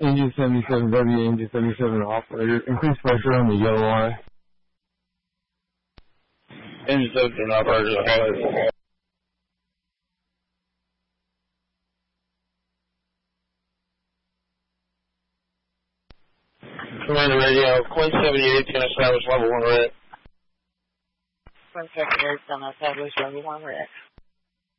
Engine 77, Engine 77 operator. Increase pressure on the yellow line. Engine 77 operator, okay. Commander radio, Queen 78, can establish level 1 red. Queen 78, can establish level 1 red.